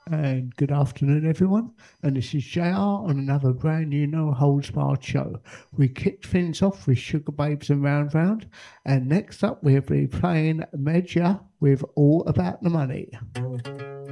And good afternoon, everyone. And this is JR on another brand new No Holds Barred show. We kicked things off with Sugar Babes and Round Round. And next up, we'll be playing Medja with All About the Money.